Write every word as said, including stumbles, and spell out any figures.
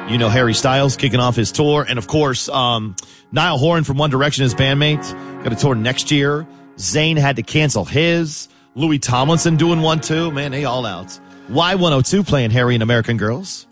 You know, Harry Styles kicking off his tour. And, of course, um, Niall Horan from One Direction, his bandmate, got a tour next year. Zayn had to cancel his. Louis Tomlinson doing one, too. Man, they all out. Y one oh two playing Harry and American Girls.